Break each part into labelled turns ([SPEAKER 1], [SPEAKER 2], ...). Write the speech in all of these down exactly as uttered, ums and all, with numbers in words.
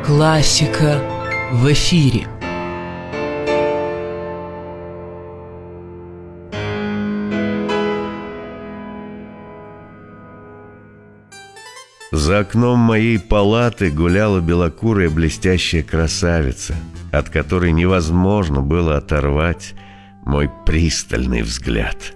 [SPEAKER 1] Классика в эфире.
[SPEAKER 2] За окном моей палаты гуляла белокурая блестящая красавица, от которой невозможно было оторвать мой пристальный взгляд.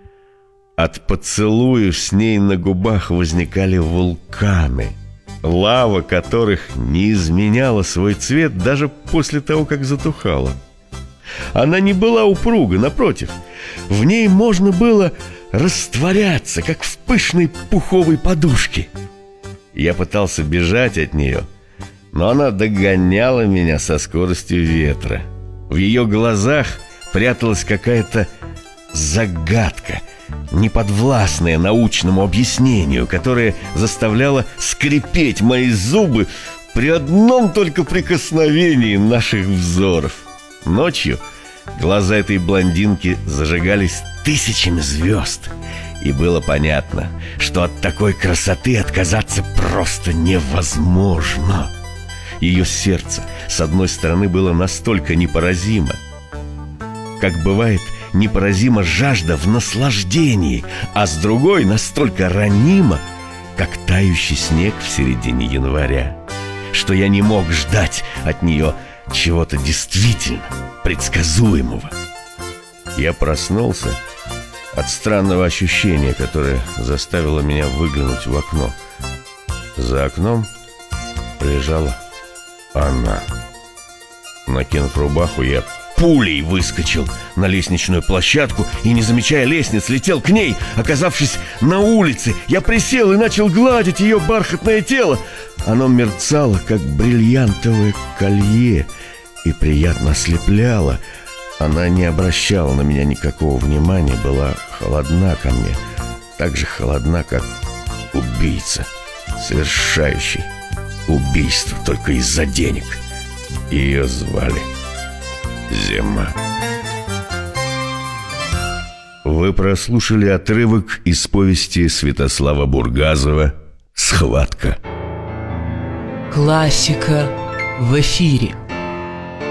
[SPEAKER 2] От поцелуев с ней на губах возникали вулканы, лава которых не изменяла свой цвет даже после того, как затухала. Она не была упруга, напротив, в ней можно было растворяться, как в пышной пуховой подушке. Я пытался бежать от нее, но она догоняла меня со скоростью ветра. В ее глазах пряталась какая-то загадка, неподвластная научному объяснению, которая заставляла скрипеть мои зубы при одном только прикосновении наших взоров. Ночью глаза этой блондинки зажигались тысячами звезд, и было понятно, что от такой красоты отказаться просто невозможно. Ее сердце, с одной стороны, было настолько непоразимо, как бывает непоразима жажда в наслаждении, а с другой настолько ранима, как тающий снег в середине января, что я не мог ждать от нее чего-то действительно предсказуемого. Я проснулся от странного ощущения, которое заставило меня выглянуть в окно. За окном лежала она. Накинув рубаху, я пулей выскочил на лестничную площадку и, не замечая лестниц, летел к ней. Оказавшись на улице, я присел и начал гладить ее бархатное тело. Оно мерцало, как бриллиантовое колье, и приятно ослепляло. Она не обращала на меня никакого внимания, была холодна ко мне, так же холодна, как убийца, совершающий убийство только из-за денег. Ее звали Зима. Вы прослушали отрывок из повести Святослава Бургазова «Схватка».
[SPEAKER 1] Классика в эфире.